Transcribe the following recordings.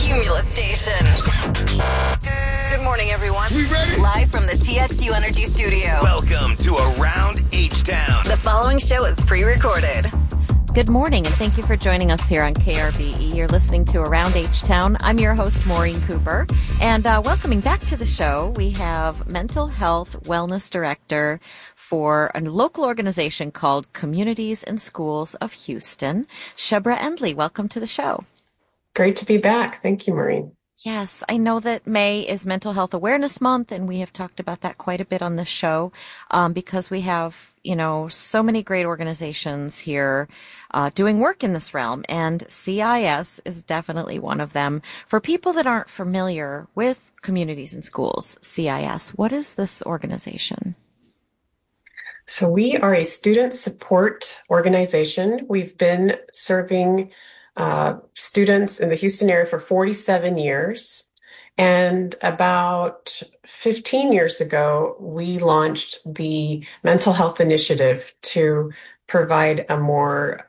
Cumulus Station. Good morning, everyone. We ready? Live from the TXU Energy Studio. Welcome to Around H-Town. The following show is pre-recorded. Good morning, and thank you for joining us here on KRBE. You're listening to Around H-Town. I'm your host, Maureen Cooper, and welcoming back to the show, we have Mental Health Wellness Director for a local organization called Communities and Schools of Houston, Shebra Endley. Welcome to the show. Great to be back. Thank you, Maureen. Yes, I know that May is Mental Health Awareness Month, and we have talked about that quite a bit on this show because we have, so many great organizations here doing work in this realm, and CIS is definitely one of them. For people that aren't familiar with Communities and Schools, CIS, what is this organization? So we are a student support organization. We've been serving students in the Houston area for 47 years. And about 15 years ago, we launched the Mental Health Initiative to provide a more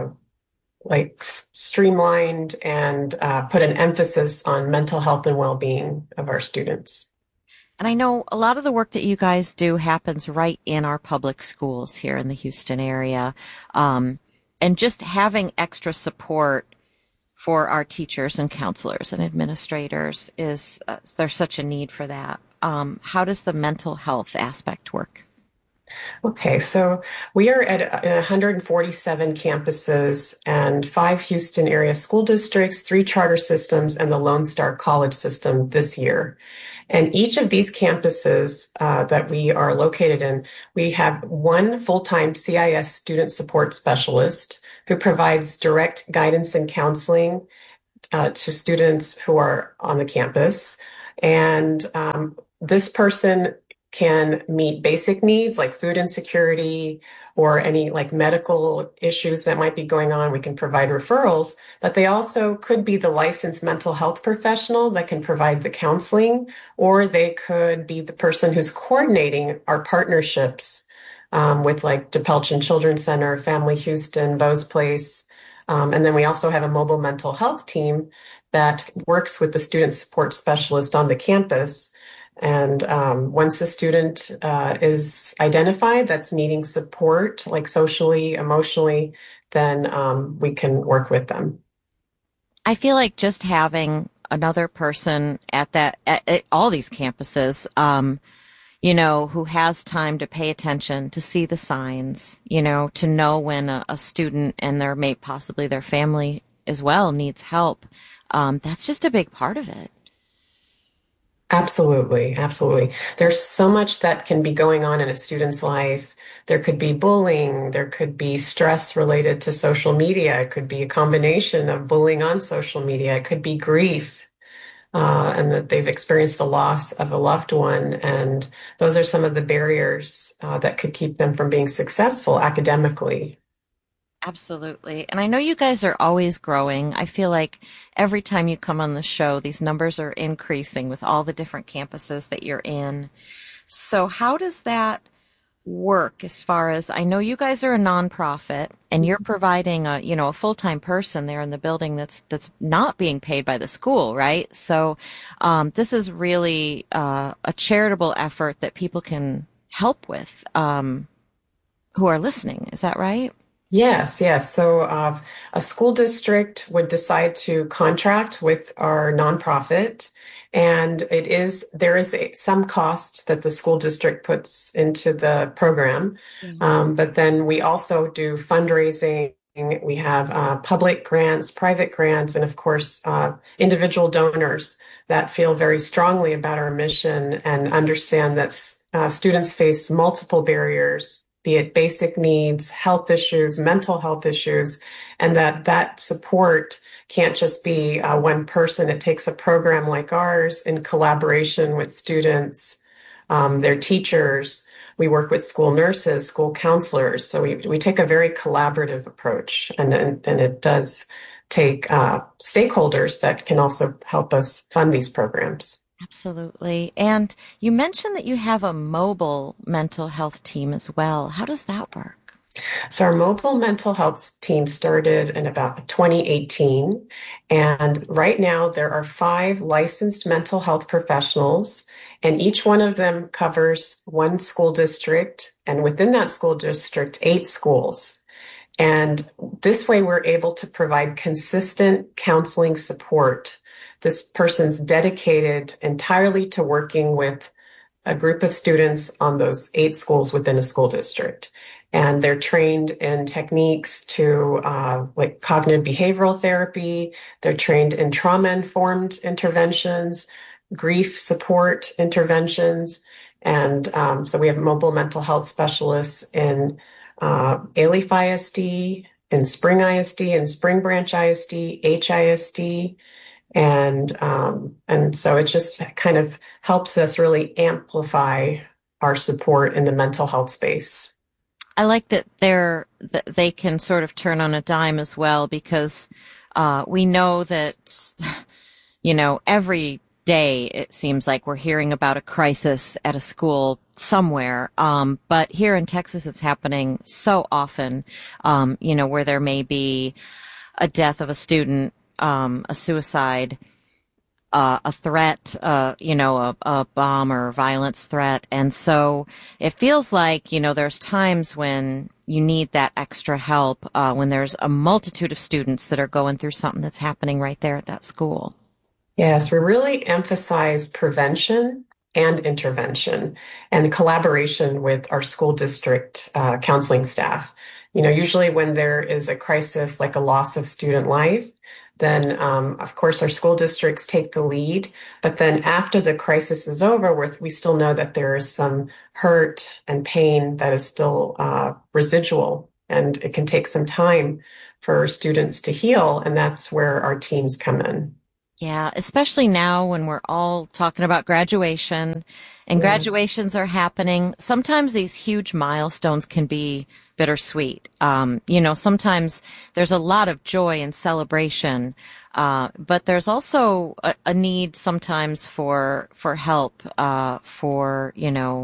streamlined and put an emphasis on mental health and well-being of our students. And I know a lot of the work that you guys do happens right in our public schools here in the Houston area. And just having extra support for our teachers and counselors and administrators there's such a need for that. How does the mental health aspect work? Okay, so we are at 147 campuses and 5 Houston area school districts, 3 charter systems, and the Lone Star College system this year. And each of these campuses that we are located in, we have one full-time CIS student support specialist who provides direct guidance and counseling to students who are on the campus. And this person can meet basic needs like food insecurity or any medical issues that might be going on. We can provide referrals, but they also could be the licensed mental health professional that can provide the counseling, or they could be the person who's coordinating our partnerships with DePelchin Children's Center, Family Houston, Bo's Place. And then we also have a mobile mental health team that works with the student support specialist on the campus. And once a student is identified that's needing support, like socially, emotionally, then we can work with them. I feel like just having another person at all these campuses, who has time to pay attention, to see the signs, to know when a student and possibly their family as well needs help. That's just a big part of it. Absolutely. Absolutely. There's so much that can be going on in a student's life. There could be bullying. There could be stress related to social media. It could be a combination of bullying on social media. It could be grief, and that they've experienced a loss of a loved one. And those are some of the barriers that could keep them from being successful academically. Absolutely. And I know you guys are always growing. I feel like every time you come on the show, these numbers are increasing with all the different campuses that you're in. So how does that work as far as, I know you guys are a nonprofit and you're providing a full-time person there in the building that's not being paid by the school, right? So this is really a charitable effort that people can help with who are listening. Is that right? Yes. So a school district would decide to contract with our nonprofit, and there is some cost that the school district puts into the program. Mm-hmm. But then we also do fundraising. We have public grants, private grants, and of course, individual donors that feel very strongly about our mission and understand that students face multiple barriers, be it basic needs, health issues, mental health issues, and that support can't just be one person. It takes a program like ours in collaboration with students, their teachers. We work with school nurses, school counselors. So we take a very collaborative approach, and it does take stakeholders that can also help us fund these programs. Absolutely. And you mentioned that you have a mobile mental health team as well. How does that work? So our mobile mental health team started in about 2018. And right now there are 5 licensed mental health professionals, and each one of them covers one school district, and within that school district, 8 schools. And this way we're able to provide consistent counseling support. This person's dedicated entirely to working with a group of students on those 8 schools within a school district. And they're trained in techniques to like cognitive behavioral therapy. They're trained in trauma-informed interventions, grief support interventions. And so we have mobile mental health specialists in Alief ISD, in Spring ISD, in Spring Branch ISD, HISD. And so it just kind of helps us really amplify our support in the mental health space. I like that they can sort of turn on a dime as well, because we know that, every day it seems like we're hearing about a crisis at a school somewhere. But here in Texas, it's happening so often, where there may be a death of a student, a suicide, a threat, a bomb or violence threat. And so it feels like, there's times when you need that extra help, when there's a multitude of students that are going through something that's happening right there at that school. Yes, we really emphasize prevention and intervention and collaboration with our school district counseling staff. Usually when there is a crisis like a loss of student life, then, of course, our school districts take the lead. But then after the crisis is over, we still know that there is some hurt and pain that is still residual, and it can take some time for students to heal. And that's where our teams come in. Yeah, especially now when we're all talking about graduation and graduations are happening. Sometimes these huge milestones can be bittersweet. Sometimes there's a lot of joy and celebration, but there's also a need sometimes for help, for,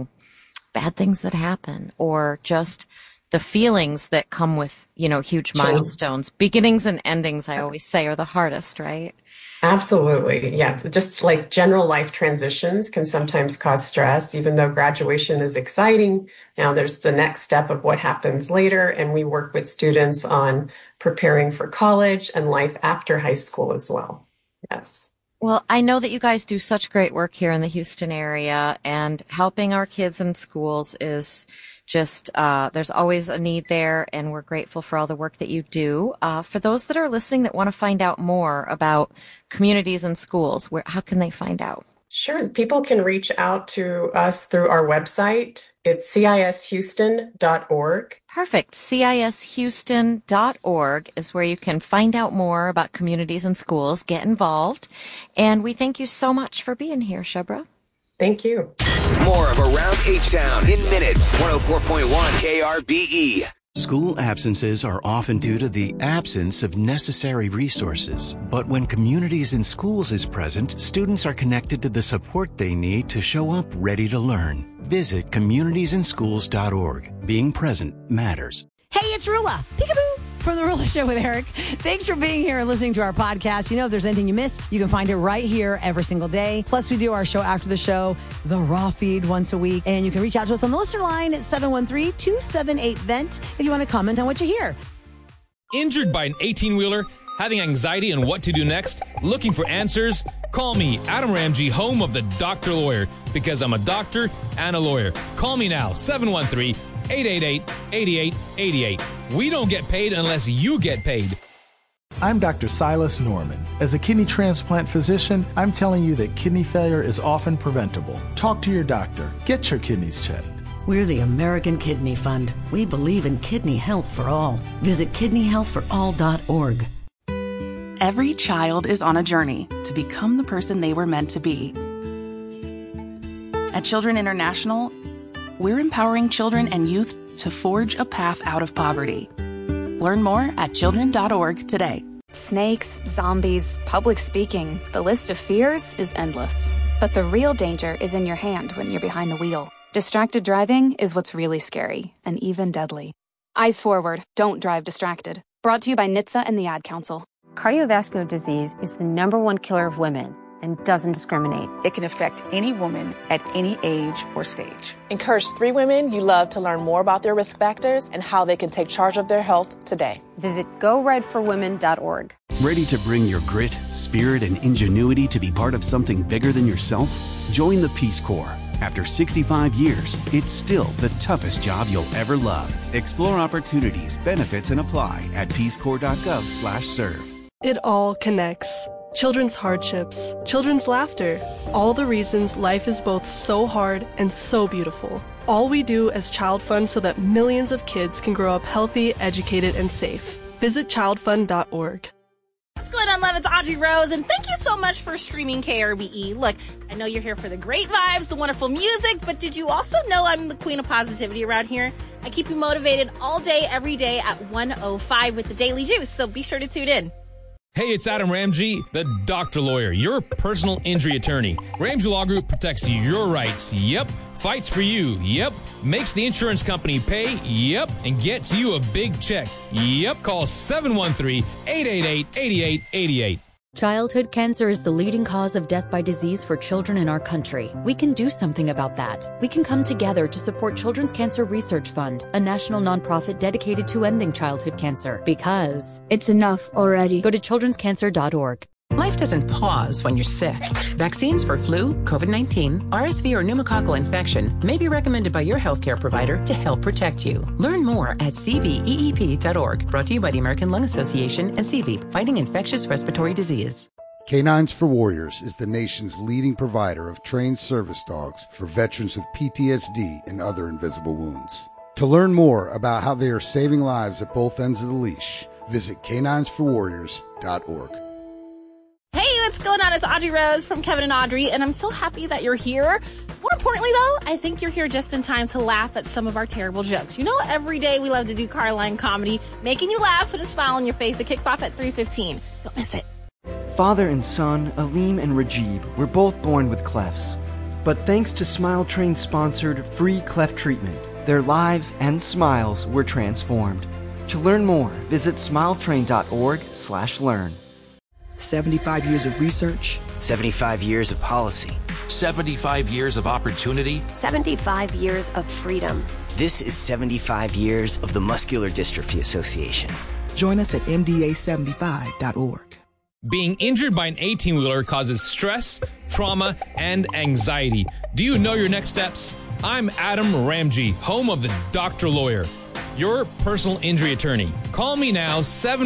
bad things that happen, or just the feelings that come with, huge milestones. Beginnings and endings, I always say, are the hardest, right? Absolutely. Yeah. Just like general life transitions can sometimes cause stress, even though graduation is exciting. Now there's the next step of what happens later. And we work with students on preparing for college and life after high school as well. Yes. Well, I know that you guys do such great work here in the Houston area, and helping our kids in schools is just, there's always a need there, and we're grateful for all the work that you do. For those that are listening that want to find out more about communities and schools, how can they find out? Sure. People can reach out to us through our website. It's cishouston.org. Perfect. cishouston.org is where you can find out more about communities and schools, get involved. And we thank you so much for being here, Shebra. Thank you. More of Around H-Town in minutes. 104.1 KRBE. School absences are often due to the absence of necessary resources. But when Communities in Schools is present, students are connected to the support they need to show up ready to learn. Visit communitiesandschools.org. Being present matters. Hey, it's Rula. Peekaboo. From The Rula Show with Eric. Thanks for being here and listening to our podcast. If there's anything you missed, you can find it right here every single day. Plus, we do our show after the show, the Raw Feed, once a week. And you can reach out to us on the listener line at 713-278-VENT if you want to comment on what you hear. Injured by an 18-wheeler? Having anxiety on what to do next? Looking for answers? Call me, Adam Ramsey, home of the Doctor Lawyer, because I'm a doctor and a lawyer. Call me now, 713-888-8888. We don't get paid unless you get paid. I'm Dr. Silas Norman. As a kidney transplant physician, I'm telling you that kidney failure is often preventable. Talk to your doctor. Get your kidneys checked. We're the American Kidney Fund. We believe in kidney health for all. Visit kidneyhealthforall.org. Every child is on a journey to become the person they were meant to be. At Children International, we're empowering children and youth to forge a path out of poverty. Learn more at children.org today. Snakes, zombies, public speaking. The list of fears is endless. But the real danger is in your hand when you're behind the wheel. Distracted driving is what's really scary and even deadly. Eyes forward. Don't drive distracted. Brought to you by NHTSA and the Ad Council. Cardiovascular disease is the #1 killer of women and doesn't discriminate. It can affect any woman at any age or stage. Encourage 3 women you love to learn more about their risk factors and how they can take charge of their health today. Visit GoRedForWomen.org. Ready to bring your grit, spirit, and ingenuity to be part of something bigger than yourself? Join the Peace Corps. After 65 years, it's still the toughest job you'll ever love. Explore opportunities, benefits, and apply at peacecorps.gov/serve. It all connects. Children's hardships, children's laughter, all the reasons life is both so hard and so beautiful. All we do as Child Fund so that millions of kids can grow up healthy, educated, and safe. Visit childfund.org. What's going on, love? It's Audrey Rose, and thank you so much for streaming KRBE. Look, I know you're here for the great vibes, the wonderful music, but did you also know I'm the queen of positivity around here? I keep you motivated all day, every day at 1:05 with the Daily Juice, so be sure to tune in. Hey, it's Adam Ramsey, the Dr. Lawyer, your personal injury attorney. Ramsey Law Group protects your rights. Yep. Fights for you. Yep. Makes the insurance company pay. Yep. And gets you a big check. Yep. Call 713-888-8888. Childhood cancer is the leading cause of death by disease for children in our country. We can do something about that. We can come together to support Children's Cancer Research Fund, a national nonprofit dedicated to ending childhood cancer. Because it's enough already. Go to childrenscancer.org. Life doesn't pause when you're sick. Vaccines for flu, COVID-19, RSV, or pneumococcal infection may be recommended by your healthcare provider to help protect you. Learn more at cveep.org. Brought to you by the American Lung Association and CVEEP, fighting infectious respiratory disease. Canines for Warriors is the nation's leading provider of trained service dogs for veterans with PTSD and other invisible wounds. To learn more about how they are saving lives at both ends of the leash, visit caninesforwarriors.org. Hey, what's going on? It's Audrey Rose from Kevin and Audrey, and I'm so happy that you're here. More importantly, though, I think you're here just in time to laugh at some of our terrible jokes. You know, every day we love to do Carline comedy, making you laugh with a smile on your face. It kicks off at 3:15. Don't miss it. Father and son, Aleem and Rajib, were both born with clefts. But thanks to Smile Train-sponsored free cleft treatment, their lives and smiles were transformed. To learn more, visit smiletrain.org/learn. 75 years of research. 75 years of policy. 75 years of opportunity. 75 years of freedom. This is 75 years of the Muscular Dystrophy Association. Join us at mda75.org. Being injured by an 18-wheeler causes stress, trauma, and anxiety. Do you know your next steps? I'm Adam Ramsey, home of the Dr. Lawyer, your personal injury attorney. Call me now,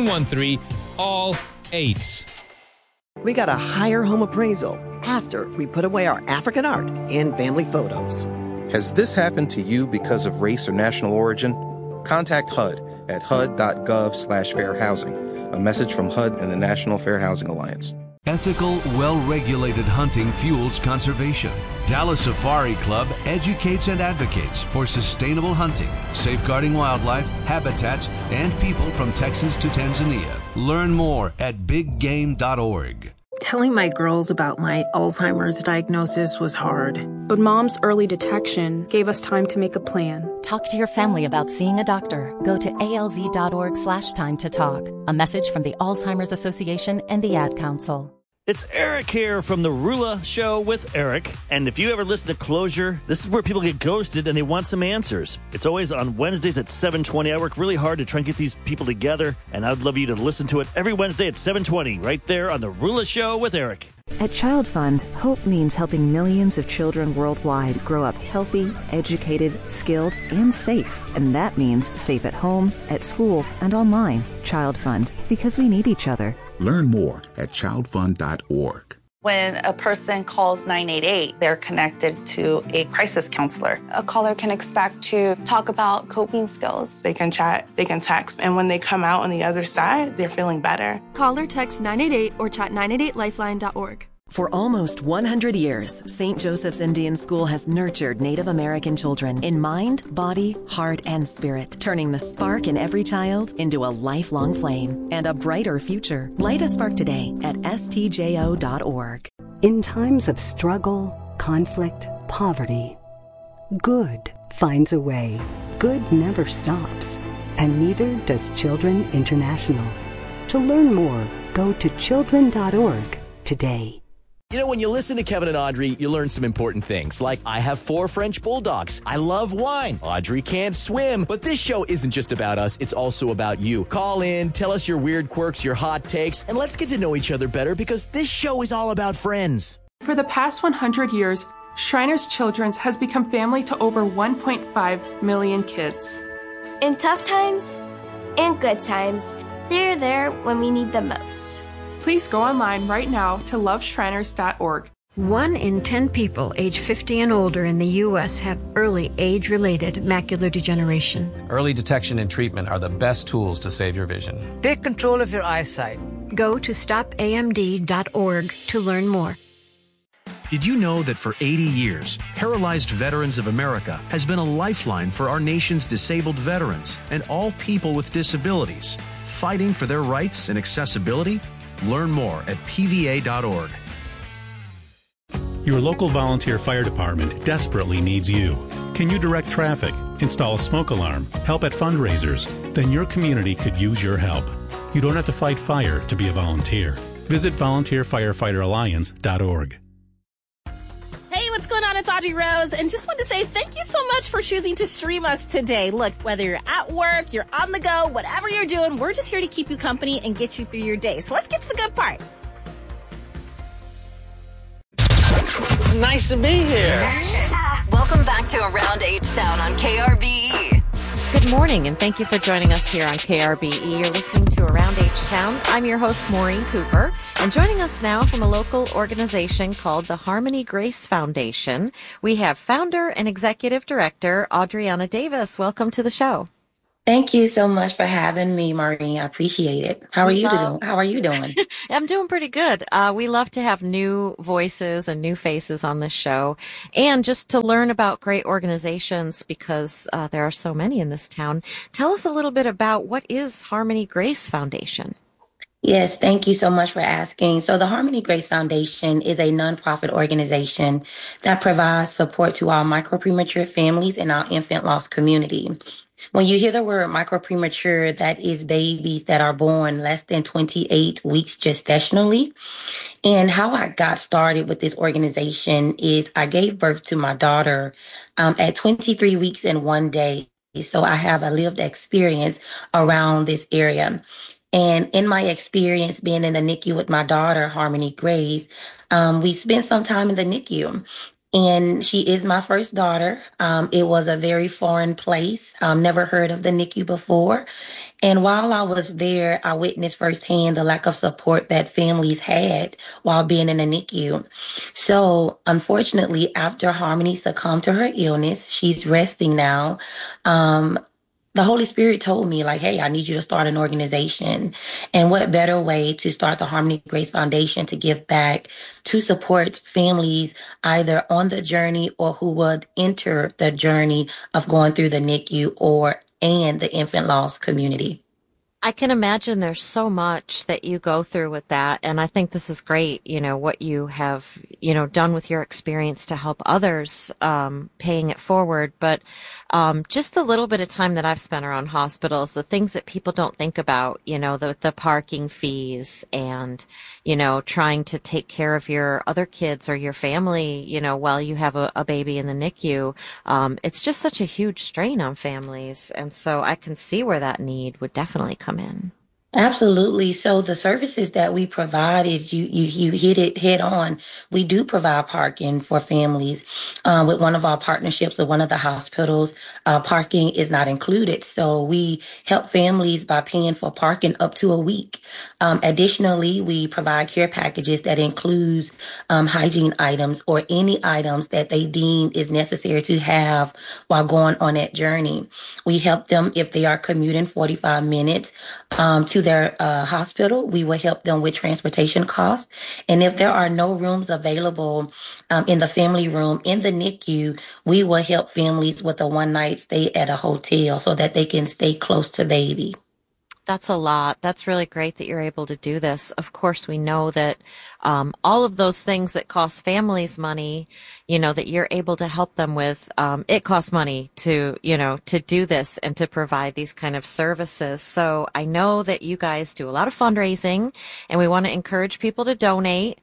713-ALL-8. We got a higher home appraisal after we put away our African art and family photos. Has this happened to you because of race or national origin? Contact HUD at hud.gov/fair housing. A message from HUD and the National Fair Housing Alliance. Ethical, well-regulated hunting fuels conservation. Dallas Safari Club educates and advocates for sustainable hunting, safeguarding wildlife, habitats, and people from Texas to Tanzania. Learn more at biggame.org. Telling my girls about my Alzheimer's diagnosis was hard. But Mom's early detection gave us time to make a plan. Talk to your family about seeing a doctor. Go to alz.org/time to talk. A message from the Alzheimer's Association and the Ad Council. It's Eric here from The Rula Show with Eric. And if you ever listen to Closure, this is where people get ghosted and they want some answers. It's always on Wednesdays at 7:20. I work really hard to try and get these people together, and I'd love you to listen to it every Wednesday at 7:20, right there on The Rula Show with Eric. At Child Fund, hope means helping millions of children worldwide grow up healthy, educated, skilled, and safe. And that means safe at home, at school, and online. Child Fund, because we need each other. Learn more at childfund.org. When a person calls 988, they're connected to a crisis counselor. A caller can expect to talk about coping skills. They can chat, they can text, and when they come out on the other side, they're feeling better. Call or text 988 or chat 988lifeline.org. For almost 100 years, St. Joseph's Indian School has nurtured Native American children in mind, body, heart, and spirit, turning the spark in every child into a lifelong flame and a brighter future. Light a spark today at stjo.org. In times of struggle, conflict, poverty, good finds a way. Good never stops. And neither does Children International. To learn more, go to children.org today. You know, when you listen to Kevin and Audrey, you learn some important things, like I have 4 French bulldogs. I love wine. Audrey can't swim. But this show isn't just about us. It's also about you. Call in, tell us your weird quirks, your hot takes, and let's get to know each other better because this show is all about friends. For the past 100 years, Shriners Children's has become family to over 1.5 million kids. In tough times and good times, they're there when we need them most. Please go online right now to loveshriners.org. 1 in 10 people age 50 and older in the U.S. have early age-related macular degeneration. Early detection and treatment are the best tools to save your vision. Take control of your eyesight. Go to stopamd.org to learn more. Did you know that for 80 years, Paralyzed Veterans of America has been a lifeline for our nation's disabled veterans and all people with disabilities, fighting for their rights and accessibility? Learn more at pva.org. Your local volunteer fire department desperately needs you. Can you direct traffic, install a smoke alarm, help at fundraisers? Then your community could use your help. You don't have to fight fire to be a volunteer. Visit volunteerfirefighteralliance.org. Hey, what's going on? It's Audrey Rose, and just wanted to say thank you so much for choosing to stream us today. Look, whether you're at work, you're on the go, whatever you're doing, we're just here to keep you company and get you through your day. So let's get to the good part. Nice to be here. Welcome back to Around H-Town on KRBE. Good morning, and thank you for joining us here on KRBE. You're listening to Around H-Town. I'm your host, Maureen Cooper, and joining us now from a local organization called the Harmony Grace Foundation, we have founder and executive director, Audriana Davis. Welcome to the show. Thank you so much for having me, Maureen. I appreciate it. How are you doing? I'm doing pretty good. We love to have new voices and new faces on this show, and just to learn about great organizations because there are so many in this town. Tell us a little bit about what is Harmony Grace Foundation. Yes, thank you so much for asking. So the Harmony Grace Foundation is a nonprofit organization that provides support to our micro-premature families in our infant loss community. When you hear the word micro-premature, that is babies that are born less than 28 weeks gestationally. And how I got started with this organization is I gave birth to my daughter at 23 weeks and 1 day. So I have a lived experience around this area. And in my experience being in the NICU with my daughter, Harmony Grace, we spent some time in the NICU. And she is my first daughter. It was a very foreign place. Never heard of the NICU before. And while I was there, I witnessed firsthand the lack of support that families had while being in the NICU. So unfortunately, after Harmony succumbed to her illness, she's resting now. The Holy Spirit told me, like, hey, I need you to start an organization. And what better way to start the Harmony Grace Foundation to give back, to support families either on the journey or who would enter the journey of going through the NICU and the infant loss community. I can imagine there's so much that you go through with that. And I think this is great, what you have, done with your experience to help others, paying it forward. But, just the little bit of time that I've spent around hospitals, the things that people don't think about, the parking fees and, trying to take care of your other kids or your family, while you have a baby in the NICU. It's just such a huge strain on families. And so I can see where that need would definitely come in. Absolutely. So the services that we provide is you hit it head on. We do provide parking for families with one of our partnerships with one of the hospitals. Parking is not included. So we help families by paying for parking up to a week. Additionally, we provide care packages that includes hygiene items or any items that they deem is necessary to have while going on that journey. We help them if they are commuting 45 minutes to their hospital. We will help them with transportation costs. And if there are no rooms available in the family room in the NICU, we will help families with a one-night stay at a hotel so that they can stay close to baby. That's a lot. That's really great that you're able to do this. Of course, we know that all of those things that cost families money, that you're able to help them with, it costs money to do this and to provide these kind of services. So I know that you guys do a lot of fundraising, and we want to encourage people to donate.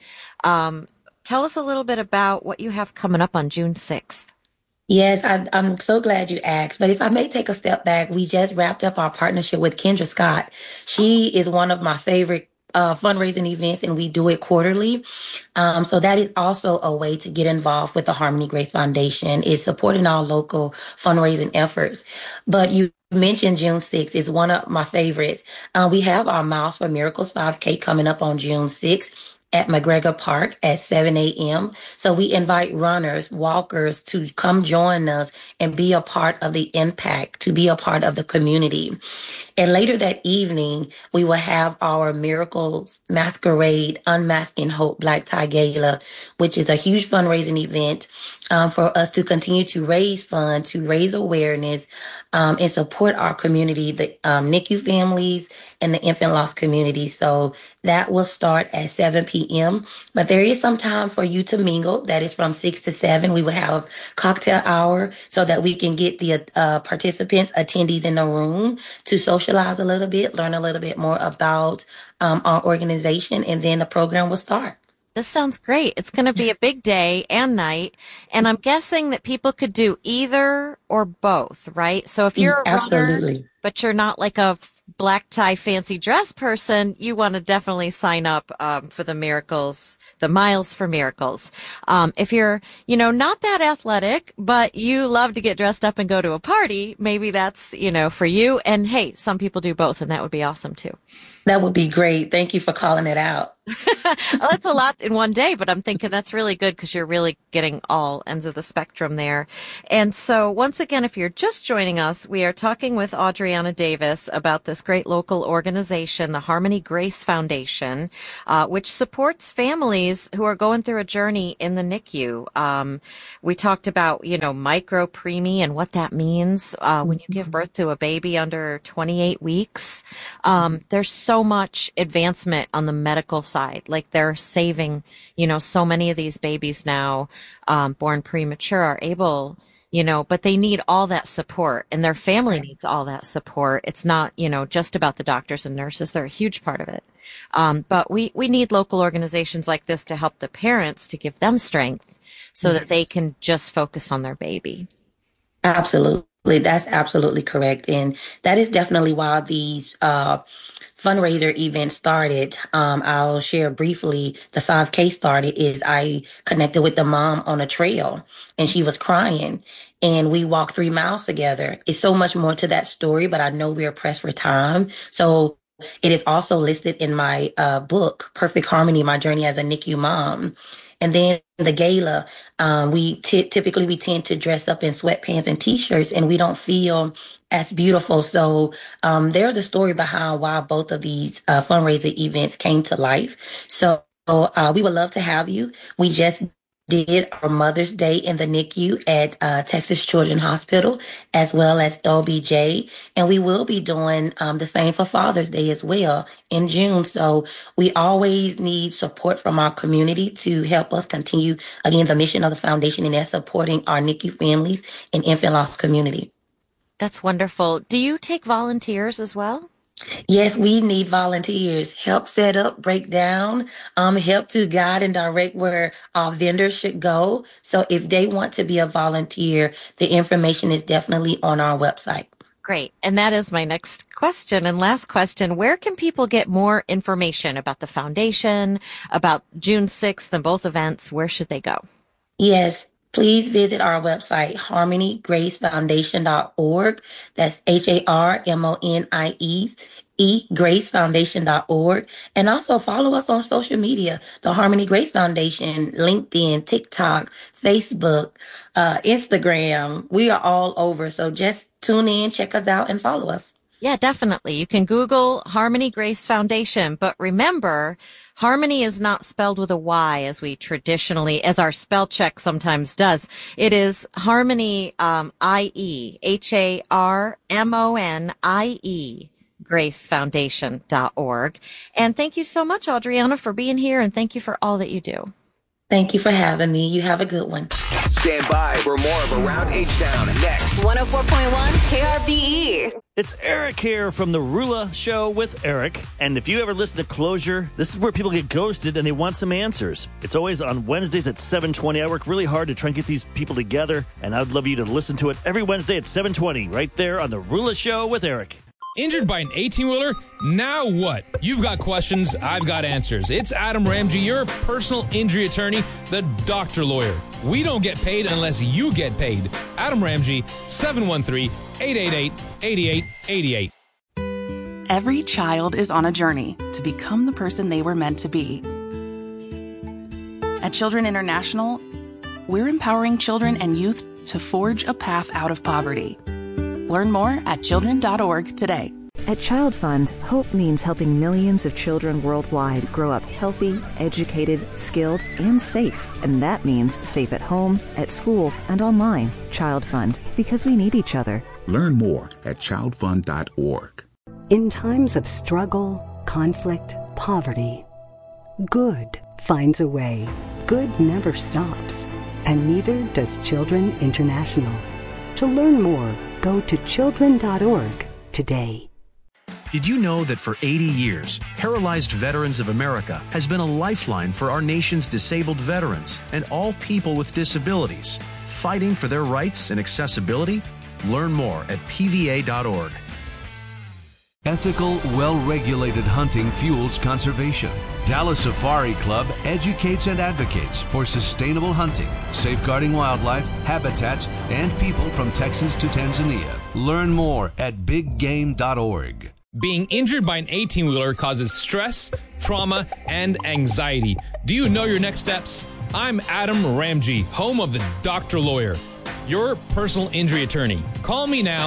Tell us a little bit about what you have coming up on June 6th. Yes, I'm so glad you asked. But if I may take a step back, we just wrapped up our partnership with Kendra Scott. She is one of my favorite fundraising events, and we do it quarterly. So that is also a way to get involved with the Harmony Grace Foundation, is supporting our local fundraising efforts. But you mentioned June 6th is one of my favorites. We have our Miles for Miracles 5K coming up on June 6th. At McGregor Park at 7 a.m. So we invite runners, walkers to come join us and be a part of the impact, to be a part of the community. And later that evening, we will have our Miracles Masquerade Unmasking Hope Black Tie Gala, which is a huge fundraising event for us to continue to raise funds, to raise awareness, and support our community, the NICU families and the infant loss community. So that will start at 7 p.m. But there is some time for you to mingle. That is from 6 to 7. We will have cocktail hour so that we can get the participants, attendees in the room to socialize a little bit, learn a little bit more about our organization, and then the program will start. This sounds great. It's going to be a big day and night, and I'm guessing that people could do either or both, right? So if you're a runner, but you're not like a black tie fancy dress person, you want to definitely sign up for the Miles for Miracles. If you're, not that athletic, but you love to get dressed up and go to a party, maybe that's, for you. And hey, some people do both, and that would be awesome too. That would be great. Thank you for calling it out. Well, that's a lot in one day, but I'm thinking that's really good because you're really getting all ends of the spectrum there. And so once again, if you're just joining us, we are talking with Audriana Davis about this great local organization, the Harmony Grace Foundation, which supports families who are going through a journey in the NICU. We talked about, micro preemie and what that means when you give birth to a baby under 28 weeks. There's so much advancement on the medical side. Like they're saving, so many of these babies now born premature are able, but they need all that support, and their family needs all that support. It's not, just about the doctors and nurses. They're a huge part of it. But we need local organizations like this to help the parents, to give them strength so that they can just focus on their baby. Absolutely. That's absolutely correct. And that is definitely why these fundraiser event started. I'll share briefly. The 5K started is I connected with the mom on a trail, and she was crying, and we walked 3 miles together. It's so much more to that story, but I know we're pressed for time. So it is also listed in my book, Perfect Harmony, My Journey as a NICU Mom. And then the gala, we typically tend to dress up in sweatpants and T-shirts, and we don't feel as beautiful. So there's a story behind why both of these fundraiser events came to life. So we would love to have you. We just did our Mother's Day in the NICU at Texas Children's Hospital, as well as LBJ. And we will be doing the same for Father's Day as well in June. So we always need support from our community to help us continue, again, the mission of the foundation, and that's supporting our NICU families and infant loss community. That's wonderful. Do you take volunteers as well? Yes, we need volunteers. Help set up, break down, help to guide and direct where our vendors should go. So if they want to be a volunteer, the information is definitely on our website. Great. And that is my next question and last question. Where can people get more information about the foundation, about June 6th and both events? Where should they go? Yes. Please visit our website, harmonygracefoundation.org. That's HARMONIE, gracefoundation.org. And also follow us on social media, the Harmony Grace Foundation, LinkedIn, TikTok, Facebook, Instagram. We are all over. So just tune in, check us out, and follow us. Yeah, definitely. You can Google Harmony Grace Foundation, but remember, Harmony is not spelled with a Y as we traditionally, as our spell check sometimes does. It is Harmony, IE, HARMONIE, harmonygracefoundation.org. And thank you so much, Audriana, for being here, and thank you for all that you do. Thank you for having me. You have a good one. Stand by for more of Around H-Town next. 104.1 KRBE. It's Eric here from the Rula Show with Eric. And if you ever listen to Closure, this is where people get ghosted and they want some answers. It's always on Wednesdays at 7:20. I work really hard to try and get these people together, and I'd love you to listen to it every Wednesday at 7:20 right there on the Rula Show with Eric. Injured by an 18-wheeler? Now what? You've got questions, I've got answers. It's Adam Ramsey, your personal injury attorney, the doctor lawyer. We don't get paid unless you get paid. Adam Ramsey, 713-888-8888. Every child is on a journey to become the person they were meant to be. At Children International, we're empowering children and youth to forge a path out of poverty. Learn more at children.org today. At Child Fund, hope means helping millions of children worldwide grow up healthy, educated, skilled, and safe. And that means safe at home, at school, and online. Child Fund, because we need each other. Learn more at childfund.org. In times of struggle, conflict, poverty, good finds a way. Good never stops. And neither does Children International. To learn more, go to children.org today. Did you know that for 80 years, Paralyzed Veterans of America has been a lifeline for our nation's disabled veterans and all people with disabilities, fighting for their rights and accessibility? Learn more at pva.org. Ethical, well-regulated hunting fuels conservation. Dallas Safari Club educates and advocates for sustainable hunting, safeguarding wildlife, habitats, and people from Texas to Tanzania. Learn more at biggame.org. Being injured by an 18-wheeler causes stress, trauma, and anxiety. Do you know your next steps? I'm Adam Ramsey, home of the Doctor Lawyer, your personal injury attorney. Call me now,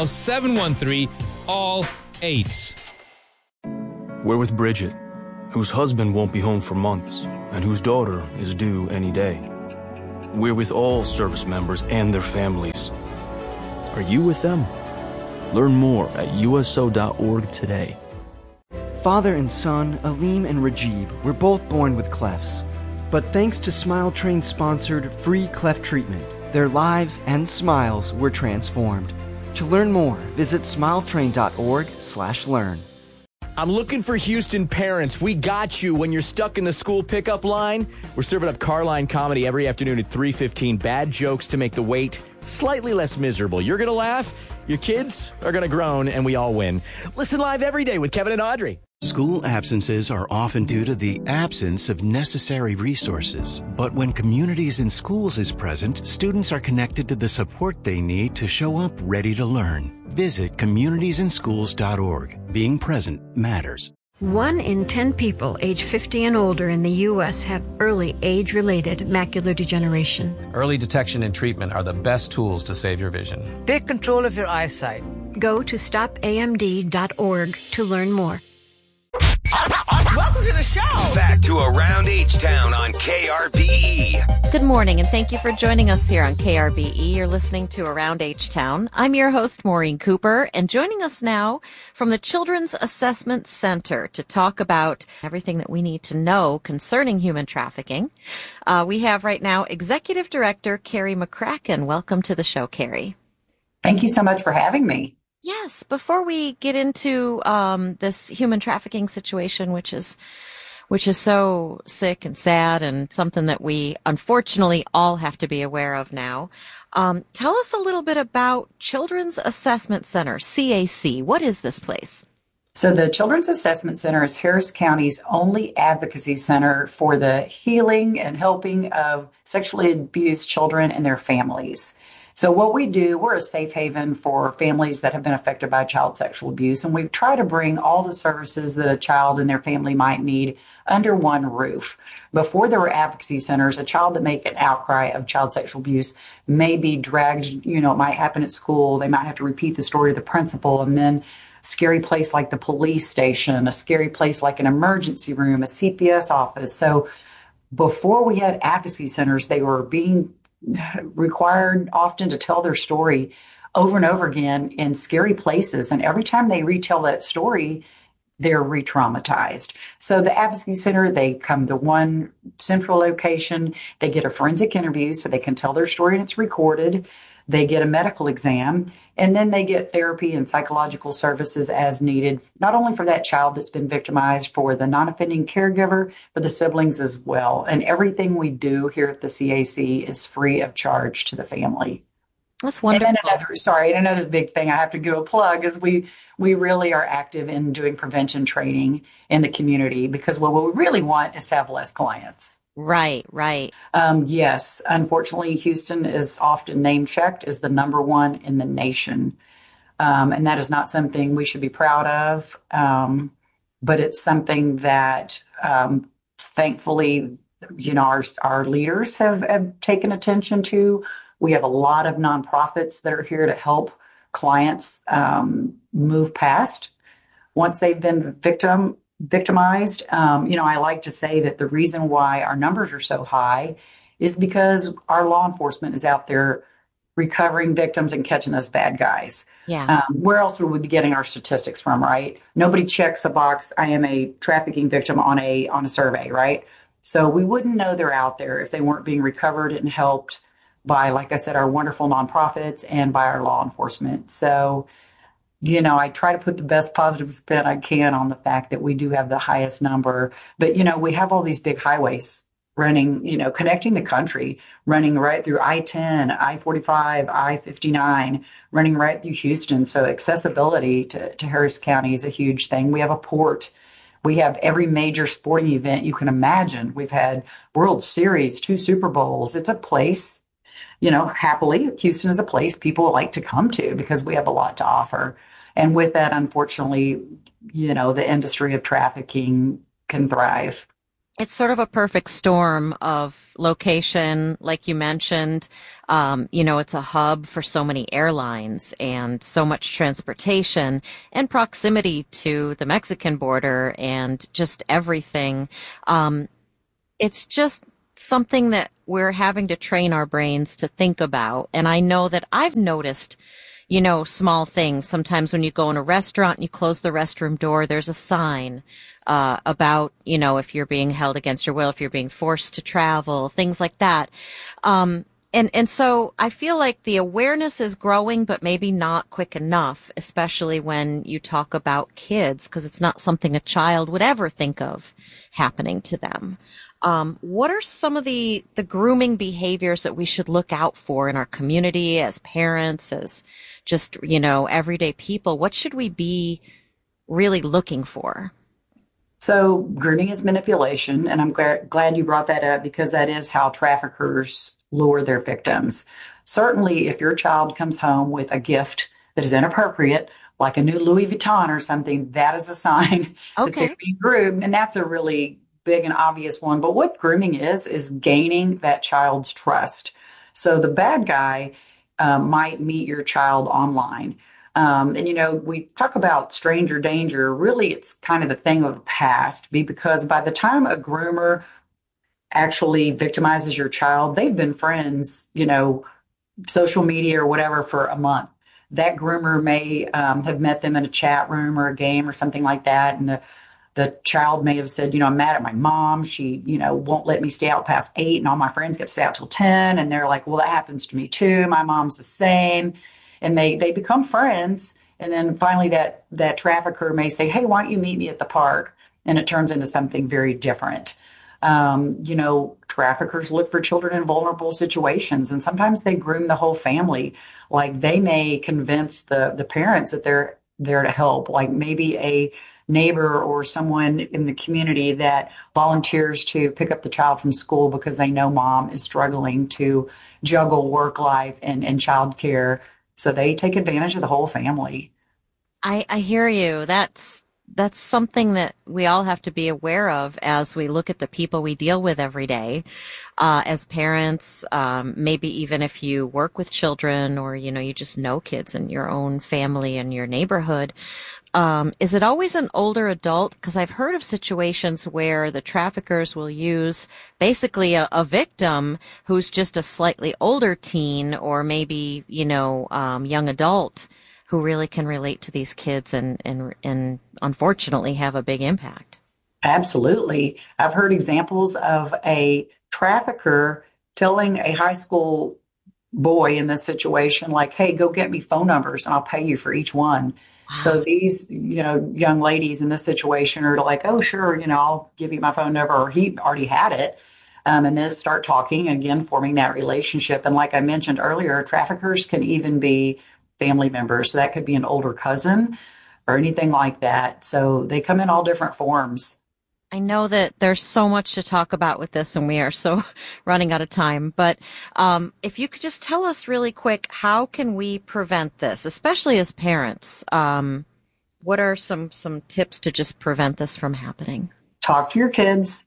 713-ALL-8. We're with Bridget, whose husband won't be home for months and whose daughter is due any day. We're with all service members and their families. Are you with them? Learn more at uso.org today. Father and son, Aleem and Rajiv, were both born with clefts. But thanks to Smile Train's sponsored free cleft treatment, their lives and smiles were transformed. To learn more, visit smiletrain.org/learn. I'm looking for Houston parents. We got you when you're stuck in the school pickup line. We're serving up Carline comedy every afternoon at 3:15. Bad jokes to make the wait slightly less miserable. You're going to laugh, your kids are going to groan, and we all win. Listen live every day with Kevin and Audrey. School absences are often due to the absence of necessary resources. But when Communities in Schools is present, students are connected to the support they need to show up ready to learn. Visit communitiesinschools.org. Being present matters. 1 in 10 people age 50 and older in the U.S. have early age-related macular degeneration. Early detection and treatment are the best tools to save your vision. Take control of your eyesight. Go to stopamd.org to learn more. Welcome to the show. Back to Around H-Town on KRBE. Good morning, and thank you for joining us here on KRBE. You're listening to Around H-Town. I'm your host, Maureen Cooper, and joining us now from the Children's Assessment Center to talk about everything that we need to know concerning human trafficking. We have right now Executive Director Carrie McCracken. Welcome to the show, Carrie. Thank you so much for having me. Yes. Before we get into this human trafficking situation, which is so sick and sad and something that we unfortunately all have to be aware of now, tell us a little bit about Children's Assessment Center, CAC. What is this place? So the Children's Assessment Center is Harris County's only advocacy center for the healing and helping of sexually abused children and their families. So what we do, we're a safe haven for families that have been affected by child sexual abuse, and we try to bring all the services that a child and their family might need under one roof. Before there were advocacy centers, a child that make an outcry of child sexual abuse may be dragged, it might happen at school. They might have to repeat the story to the principal, and then a scary place like the police station, a scary place like an emergency room, a CPS office. So before we had advocacy centers, they were being required often to tell their story over and over again in scary places. And every time they retell that story, they're re-traumatized. So the Advocacy Center, they come to one central location. They get a forensic interview so they can tell their story and it's recorded. They get a medical exam, and then they get therapy and psychological services as needed, not only for that child that's been victimized, for the non-offending caregiver, but the siblings as well. And everything we do here at the CAC is free of charge to the family. That's wonderful. And another big thing I have to give a plug is we really are active in doing prevention training in the community, because what we really want is to have less clients. Right, right. Yes, unfortunately, Houston is often name-checked as the number one in the nation. And that is not something we should be proud of, but it's something that thankfully, our leaders have taken attention to. We have a lot of nonprofits that are here to help clients move past once they've been victimized. I like to say that the reason why our numbers are so high is because our law enforcement is out there recovering victims and catching those bad guys. Yeah. Where else would we be getting our statistics from, right? Nobody checks a box, I am a trafficking victim on a survey, right? So we wouldn't know they're out there if they weren't being recovered and helped by, like I said, our wonderful nonprofits and by our law enforcement. So, I try to put the best positive spin I can on the fact that we do have the highest number. But, we have all these big highways running, connecting the country, running right through I-10, I-45, I-59, running right through Houston. So accessibility to Harris County is a huge thing. We have a port. We have every major sporting event you can imagine. We've had World Series, 2 Super Bowls. It's a place, happily, Houston is a place people like to come to because we have a lot to offer. And with that, unfortunately, the industry of trafficking can thrive. It's sort of a perfect storm of location, like you mentioned. It's a hub for so many airlines and so much transportation and proximity to the Mexican border and just everything. It's just something that we're having to train our brains to think about. And I know that I've noticed, small things. Sometimes when you go in a restaurant and you close the restroom door, there's a sign about, if you're being held against your will, if you're being forced to travel, things like that. And so I feel like the awareness is growing, but maybe not quick enough, especially when you talk about kids, because it's not something a child would ever think of happening to them. What are some of the grooming behaviors that we should look out for in our community as parents, as just, everyday people? What should we be really looking for? So grooming is manipulation, and I'm glad you brought that up because that is how traffickers lure their victims. Certainly, if your child comes home with a gift that is inappropriate, like a new Louis Vuitton or something, that is a sign that they're being groomed, and that's a really big and obvious one. But what grooming is gaining that child's trust. So the bad guy might meet your child online. And, we talk about stranger danger. Really, it's kind of the thing of the past because by the time a groomer actually victimizes your child, they've been friends, social media or whatever for a month. That groomer may have met them in a chat room or a game or something like that. And the child may have said, I'm mad at my mom. She, won't let me stay out past 8 and all my friends get to stay out till 10. And they're like, well, that happens to me too. My mom's the same. And they become friends. And then finally that trafficker may say, hey, why don't you meet me at the park? And it turns into something very different. Traffickers look for children in vulnerable situations, and sometimes they groom the whole family. Like they may convince the parents that they're there to help, like maybe a neighbor or someone in the community that volunteers to pick up the child from school because they know mom is struggling to juggle work life and child care. So they take advantage of the whole family. I hear you. That's that's something that we all have to be aware of as we look at the people we deal with every day, as parents, maybe even if you work with children or, you just know kids in your own family and your neighborhood. Is it always an older adult? Because I've heard of situations where the traffickers will use basically a victim who's just a slightly older teen or maybe, young adult who really can relate to these kids and unfortunately have a big impact. Absolutely. I've heard examples of a trafficker telling a high school boy in this situation, like, hey, go get me phone numbers and I'll pay you for each one. Wow. So these, young ladies in this situation are like, oh, sure, I'll give you my phone number, or he already had it. And then start talking, again, forming that relationship. And like I mentioned earlier, traffickers can even be family members. So that could be an older cousin or anything like that. So they come in all different forms. I know that there's so much to talk about with this, and we are so running out of time. But if you could just tell us really quick, how can we prevent this, especially as parents? What are some tips to just prevent this from happening? Talk to your kids.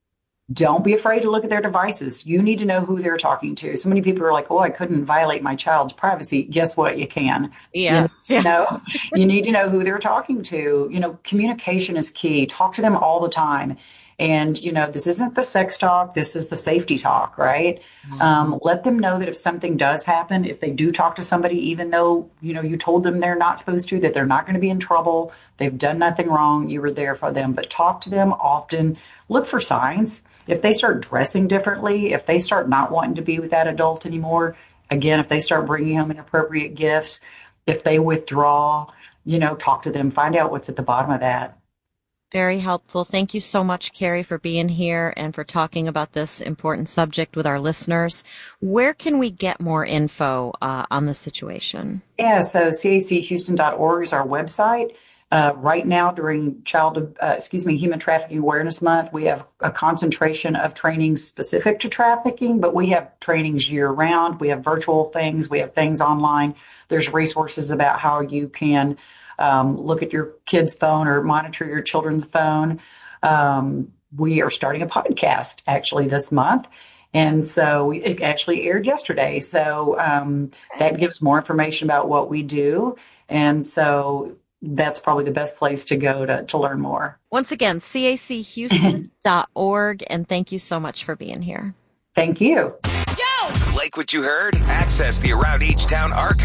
Don't be afraid to look at their devices. You need to know who they're talking to. So many people are like, oh, I couldn't violate my child's privacy. Guess what? You can. Yes. You need to know who they're talking to. Communication is key. Talk to them all the time. And, this isn't the sex talk. This is the safety talk, right? Mm-hmm. Let them know that if something does happen, if they do talk to somebody, even though, you told them they're not supposed to, that they're not going to be in trouble. They've done nothing wrong. You were there for them. But talk to them often. Look for signs. If they start dressing differently, if they start not wanting to be with that adult anymore, again, if they start bringing home inappropriate gifts, if they withdraw, talk to them, find out what's at the bottom of that. Very helpful. Thank you so much, Carrie, for being here and for talking about this important subject with our listeners. Where can we get more info on the situation? Yeah, so cachhouston.org is our website. Right now, during Human Trafficking Awareness Month, we have a concentration of trainings specific to trafficking, but we have trainings year-round. We have virtual things. We have things online. There's resources about how you can look at your kid's phone or monitor your children's phone. We are starting a podcast, actually, this month. And so it actually aired yesterday. So that gives more information about what we do. And so that's probably the best place to go to learn more. Once again, cachhouston.org. And thank you so much for being here. Thank you. Like what you heard? Access the Around H-Town archive